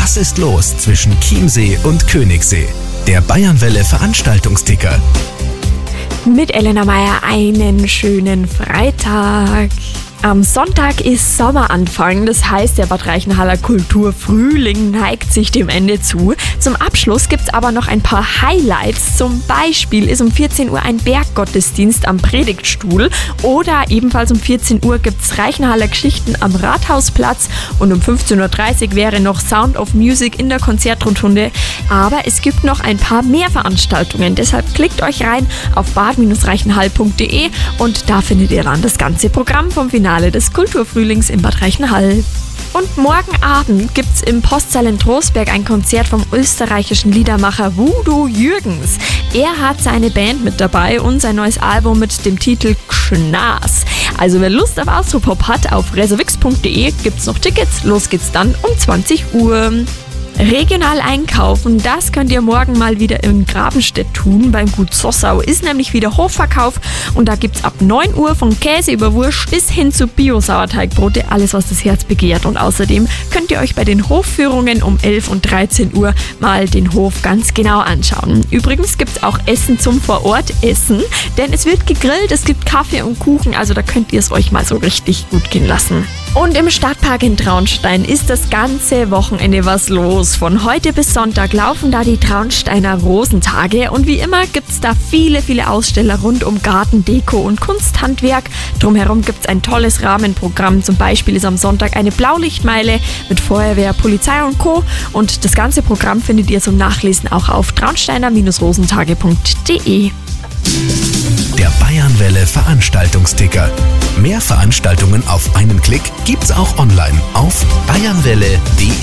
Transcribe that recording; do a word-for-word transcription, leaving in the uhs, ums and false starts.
Was ist los zwischen Chiemsee und Königssee? Der Bayernwelle Veranstaltungsticker. Mit Elena Meier einen schönen Freitag. Am Sonntag ist Sommeranfang, das heißt, der Bad Reichenhaller Kulturfrühling neigt sich dem Ende zu. Zum Abschluss gibt's aber noch ein paar Highlights. Zum Beispiel ist um vierzehn Uhr ein Berggottesdienst am Predigtstuhl oder ebenfalls um vierzehn Uhr gibt's Reichenhaller Geschichten am Rathausplatz und um fünfzehn Uhr dreißig wäre noch Sound of Music in der Konzertrundtunde. Aber es gibt noch ein paar mehr Veranstaltungen, deshalb klickt euch rein auf bad reichenhall punkt de und da findet ihr dann das ganze Programm vom Finale des Kulturfrühlings in Bad Reichenhall. Und morgen Abend gibt's im Postsaal in Trostberg ein Konzert vom österreichischen Liedermacher Voodoo Jürgens. Er hat seine Band mit dabei und sein neues Album mit dem Titel Gschnaß. Also wer Lust auf Austropop hat, auf reservix punkt de gibt's noch Tickets. Los geht's dann um zwanzig Uhr. Regional einkaufen, das könnt ihr morgen mal wieder in Grabenstedt tun. Beim Gut Zossau ist nämlich wieder Hofverkauf und da gibt's ab neun Uhr von Käse über Wurst bis hin zu Bio-Sauerteigbrote alles, was das Herz begehrt. Und außerdem könnt ihr euch bei den Hofführungen um elf und dreizehn Uhr mal den Hof ganz genau anschauen. Übrigens gibt's auch Essen zum Vorort-Essen, denn es wird gegrillt, es gibt Kaffee und Kuchen, also da könnt ihr es euch mal so richtig gut gehen lassen. Und im Stadtpark in Traunstein ist das ganze Wochenende was los. Von heute bis Sonntag laufen da die Traunsteiner Rosentage und wie immer gibt's da viele, viele Aussteller rund um Garten, Deko und Kunsthandwerk. Drumherum gibt's ein tolles Rahmenprogramm. Zum Beispiel ist am Sonntag eine Blaulichtmeile mit Feuerwehr, Polizei und Co. Und das ganze Programm findet ihr zum Nachlesen auch auf traunsteiner rosentage punkt de. Der Bayernwelle Veranstaltungsticker. Mehr Veranstaltungen auf einen Klick gibt's auch online auf bayernwelle punkt de.